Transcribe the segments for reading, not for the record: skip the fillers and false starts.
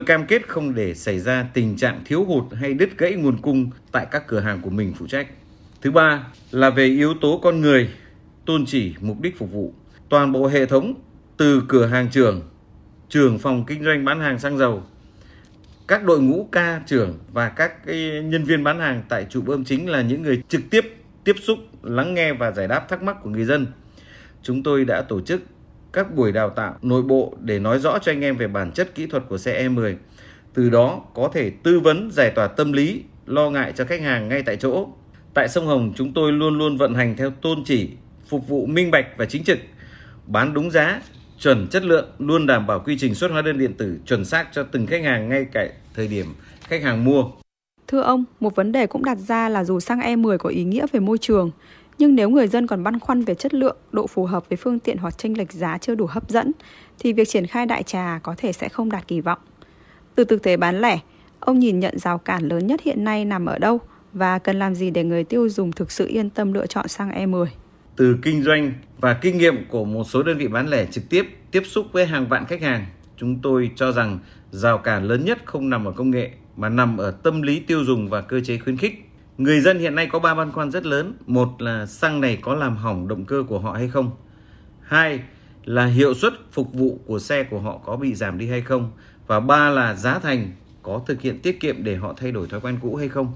Cam kết không để xảy ra tình trạng thiếu hụt hay đứt gãy nguồn cung tại các cửa hàng của mình phụ trách. Thứ ba là về yếu tố con người, tôn chỉ, mục đích phục vụ. Toàn bộ hệ thống từ cửa hàng trưởng phòng kinh doanh bán hàng xăng dầu, các đội ngũ ca trưởng và các nhân viên bán hàng tại trụ bơm chính là những người trực tiếp tiếp xúc, lắng nghe và giải đáp thắc mắc của người dân. Chúng tôi đã tổ chức các buổi đào tạo nội bộ để nói rõ cho anh em về bản chất kỹ thuật của xe E10. Từ đó có thể tư vấn, giải tỏa tâm lý, lo ngại cho khách hàng ngay tại chỗ. Tại Sông Hồng, chúng tôi luôn luôn vận hành theo tôn chỉ, phục vụ minh bạch và chính trực, bán đúng giá, chuẩn chất lượng, luôn đảm bảo quy trình xuất hóa đơn điện tử chuẩn xác cho từng khách hàng ngay tại thời điểm khách hàng mua. Thưa ông, một vấn đề cũng đặt ra là dù xăng E10 có ý nghĩa về môi trường, nhưng nếu người dân còn băn khoăn về chất lượng, độ phù hợp với phương tiện hoặc chênh lệch giá chưa đủ hấp dẫn, thì việc triển khai đại trà có thể sẽ không đạt kỳ vọng. Từ thực tế bán lẻ, ông nhìn nhận rào cản lớn nhất hiện nay nằm ở đâu và cần làm gì để người tiêu dùng thực sự yên tâm lựa chọn xăng E10? Từ kinh doanh và kinh nghiệm của một số đơn vị bán lẻ trực tiếp tiếp xúc với hàng vạn khách hàng, chúng tôi cho rằng rào cản lớn nhất không nằm ở công nghệ mà nằm ở tâm lý tiêu dùng và cơ chế khuyến khích. Người dân hiện nay có 3 băn khoăn rất lớn. Một là xăng này có làm hỏng động cơ của họ hay không? Hai là hiệu suất phục vụ của xe của họ có bị giảm đi hay không? Và ba là giá thành có thực hiện tiết kiệm để họ thay đổi thói quen cũ hay không?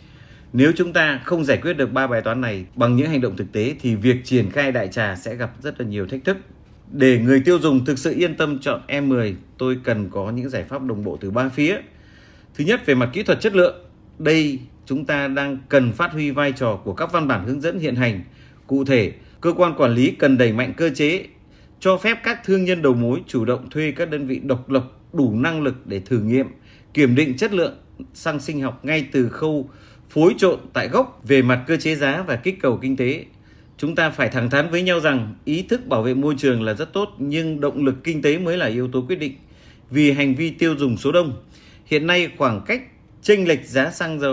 Nếu chúng ta không giải quyết được 3 bài toán này bằng những hành động thực tế thì việc triển khai đại trà sẽ gặp rất là nhiều thách thức. Để người tiêu dùng thực sự yên tâm chọn E10, tôi cần có những giải pháp đồng bộ từ 3 phía. Thứ nhất, về mặt kỹ thuật chất lượng. Đây chúng ta đang cần phát huy vai trò của các văn bản hướng dẫn hiện hành. Cụ thể, cơ quan quản lý cần đẩy mạnh cơ chế, cho phép các thương nhân đầu mối chủ động thuê các đơn vị độc lập đủ năng lực để thử nghiệm, kiểm định chất lượng xăng sinh học ngay từ khâu phối trộn tại gốc. Về mặt cơ chế giá và kích cầu kinh tế, chúng ta phải thẳng thắn với nhau rằng ý thức bảo vệ môi trường là rất tốt, nhưng động lực kinh tế mới là yếu tố quyết định. Vì hành vi tiêu dùng số đông, hiện nay khoảng cách chênh lệch giá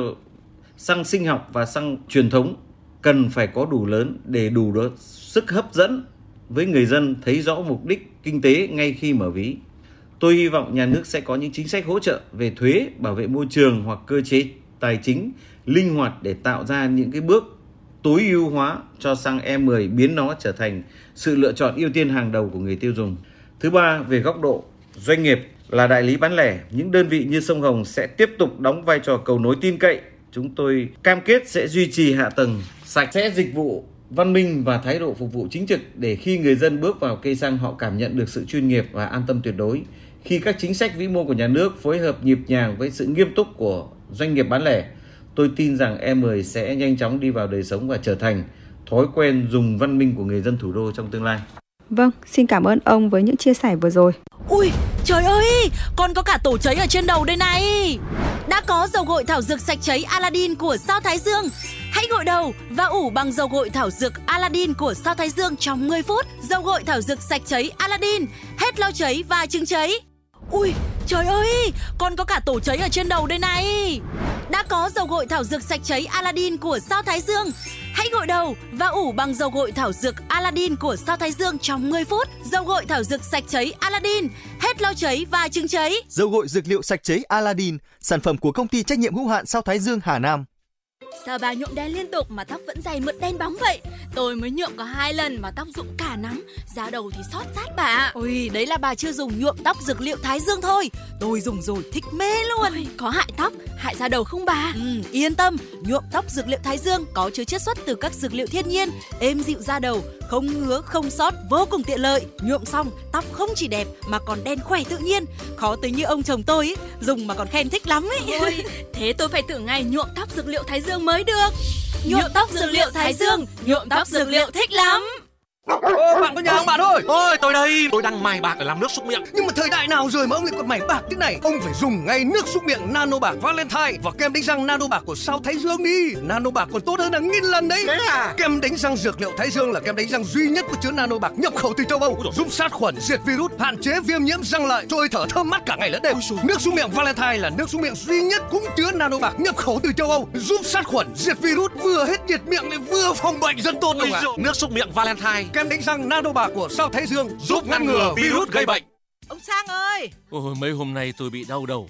xăng sinh học và xăng truyền thống cần phải có đủ lớn để đủ sức hấp dẫn với người dân thấy rõ mục đích kinh tế ngay khi mở ví. Tôi hy vọng nhà nước sẽ có những chính sách hỗ trợ về thuế, bảo vệ môi trường hoặc cơ chế tài chính linh hoạt để tạo ra những cái bước tối ưu hóa cho xăng E10, biến nó trở thành sự lựa chọn ưu tiên hàng đầu của người tiêu dùng. Thứ ba, về góc độ doanh nghiệp là đại lý bán lẻ, những đơn vị như Sông Hồng sẽ tiếp tục đóng vai trò cầu nối tin cậy. Chúng tôi cam kết sẽ duy trì hạ tầng sạch, sẽ dịch vụ văn minh và thái độ phục vụ chính trực để khi người dân bước vào cây xăng họ cảm nhận được sự chuyên nghiệp và an tâm tuyệt đối. Khi các chính sách vĩ mô của nhà nước phối hợp nhịp nhàng với sự nghiêm túc của doanh nghiệp bán lẻ, tôi tin rằng E10 sẽ nhanh chóng đi vào đời sống và trở thành thói quen dùng văn minh của người dân thủ đô trong tương lai. Vâng, xin cảm ơn ông với những chia sẻ vừa rồi. Ui, trời ơi, còn có cả tổ cháy ở trên đầu đây này. Đã có dầu gội thảo dược sạch cháy Aladdin của Sao Thái Dương. Hãy gội đầu và ủ bằng dầu gội thảo dược Aladdin của Sao Thái Dương trong 10 phút. Dầu gội thảo dược sạch cháy Aladdin, hết lau cháy và chứng cháy. Ui, trời ơi, còn có cả tổ cháy ở trên đầu đây này. Đã có dầu gội thảo dược sạch cháy Aladdin của Sao Thái Dương. Hãy gội đầu và ủ bằng dầu gội thảo dược Aladdin của Sao Thái Dương trong 10 phút. Dầu gội thảo dược sạch cháy Aladdin, hết lau cháy và chứng cháy. Dầu gội dược liệu sạch cháy Aladdin, sản phẩm của công ty trách nhiệm hữu hạn Sao Thái Dương Hà Nam. Sao bà nhuộm đen liên tục mà tóc vẫn dày mượt đen bóng vậy? Tôi mới nhuộm có 2 lần mà tóc rụng cả nắm, da đầu thì xót rát bà. Ôi, đấy là bà chưa dùng nhuộm tóc dược liệu Thái Dương thôi. Tôi dùng rồi thích mê luôn. Ôi, có hại tóc, hại da đầu không bà? Yên tâm, nhuộm tóc dược liệu Thái Dương có chứa chiết xuất từ các dược liệu thiên nhiên, êm dịu da đầu, không ngứa, không xót, vô cùng tiện lợi. Nhuộm xong, tóc không chỉ đẹp mà còn đen khỏe tự nhiên. Khó tới như ông chồng tôi ấy, dùng mà còn khen thích lắm ấy. Ôi, thế tôi phải thử ngay nhuộm tóc dược liệu Thái Dương mới được. Nhuộm tóc dược liệu Thái Dương, nhuộm tóc dược liệu thích lắm. Bạn có nhà không bạn ơi? Ôi, tôi đây, tôi đang mài bạc để làm nước súc miệng. Nhưng mà thời đại nào rồi mà ông lại còn mài bạc thế này? Ông phải dùng ngay nước súc miệng Nano Bạc Valentine và kem đánh răng Nano Bạc của Sao Thái Dương đi. Nano Bạc còn tốt hơn hàng nghìn lần đấy. Thế à? Kem đánh răng dược liệu Thái Dương là kem đánh răng duy nhất có chứa Nano Bạc nhập khẩu từ châu Âu, giúp sát khuẩn, diệt virus, hạn chế viêm nhiễm răng lợi, trôi thở thơm mát cả ngày lẫn đêm. Nước súc miệng Valentine là nước súc miệng duy nhất cũng chứa Nano Bạc nhập khẩu từ châu Âu, giúp sát khuẩn, diệt virus, vừa hết nhiệt miệng lại vừa phòng bệnh rất tốt ông ạ. Nước súc miệng Valentine, kem đánh răng Nano Bạc của Sao Thái Dương giúp ngăn ngừa virus gây bệnh. Ông Sang ơi! Ôi, mấy hôm nay tôi bị đau đầu,